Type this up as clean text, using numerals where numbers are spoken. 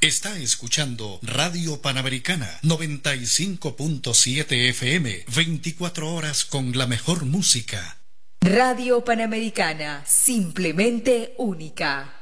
Está escuchando Radio Panamericana 95.7 FM, 24 horas con la mejor música. Radio Panamericana, simplemente única.